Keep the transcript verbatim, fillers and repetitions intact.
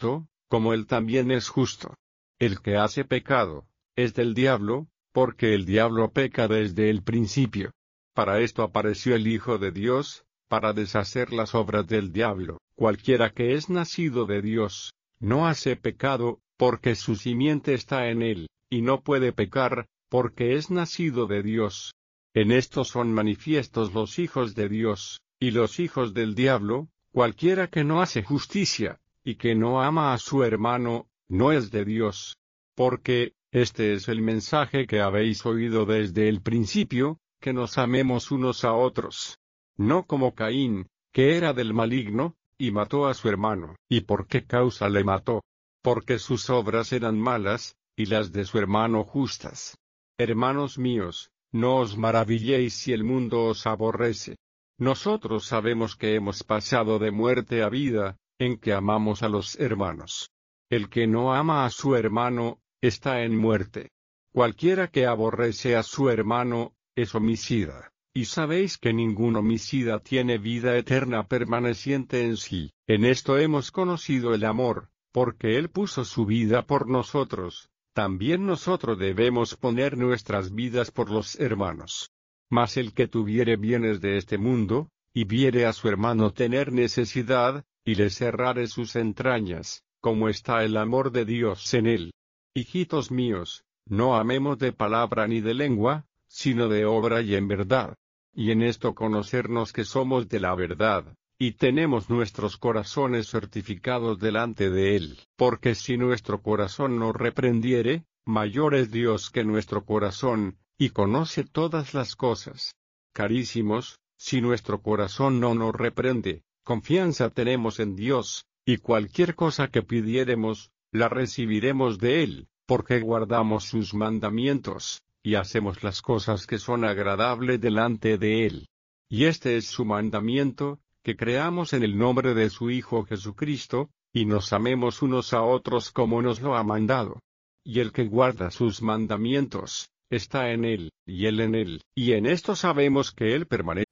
justo, como él también es justo. El que hace pecado, es del diablo, porque el diablo peca desde el principio. Para esto apareció el Hijo de Dios, para deshacer las obras del diablo. Cualquiera que es nacido de Dios, no hace pecado, porque su simiente está en él, y no puede pecar, porque es nacido de Dios. En esto son manifiestos los hijos de Dios, y los hijos del diablo. Cualquiera que no hace justicia, y que no ama a su hermano, no es de Dios. Porque, este es el mensaje que habéis oído desde el principio, que nos amemos unos a otros. No como Caín, que era del maligno, y mató a su hermano. ¿Y por qué causa le mató? Porque sus obras eran malas, y las de su hermano justas. Hermanos míos, no os maravilléis si el mundo os aborrece. Nosotros sabemos que hemos pasado de muerte a vida, en que amamos a los hermanos. El que no ama a su hermano, está en muerte. Cualquiera que aborrece a su hermano, es homicida. Y sabéis que ningún homicida tiene vida eterna permaneciente en sí. En esto hemos conocido el amor, porque Él puso su vida por nosotros. También nosotros debemos poner nuestras vidas por los hermanos. Mas el que tuviere bienes de este mundo, y viere a su hermano tener necesidad, y le cerrare sus entrañas, ¿cómo está el amor de Dios en él? Hijitos míos, no amemos de palabra ni de lengua, sino de obra y en verdad. Y en esto conocernos que somos de la verdad, y tenemos nuestros corazones certificados delante de Él. Porque si nuestro corazón nos reprendiere, mayor es Dios que nuestro corazón, y conoce todas las cosas. Carísimos, si nuestro corazón no nos reprende, confianza tenemos en Dios, y cualquier cosa que pidiéremos, la recibiremos de Él, porque guardamos sus mandamientos, y hacemos las cosas que son agradables delante de Él. Y este es su mandamiento, que creamos en el nombre de su Hijo Jesucristo, y nos amemos unos a otros como nos lo ha mandado. Y el que guarda sus mandamientos, está en Él, y Él en Él. Y en esto sabemos que Él permanece